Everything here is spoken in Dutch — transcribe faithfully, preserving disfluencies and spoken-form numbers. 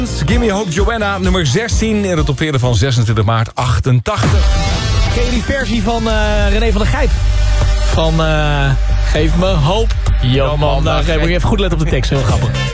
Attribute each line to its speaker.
Speaker 1: Gimme Hope Joanna, nummer zestien in de top veertig van zesentwintig maart achtentachtig.
Speaker 2: Ken je die versie van uh, René van der Gijp? Van uh, Geef me hoop. Ja man, nou, geef me even goed letten op de tekst, heel grappig.